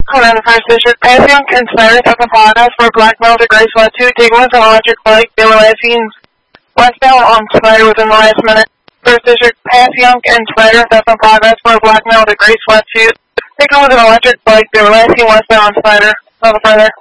Hold on, the first district. Passing and Snyder took upon us for black male to gray sweatsuit, taking with an electric bike. They were lashing westbound on Snyder within the last minute. First district. Passing and Snyder took in progress for a black male to gray sweatsuit, taking with an electric bike. They were lashing westbound on Snyder. No further.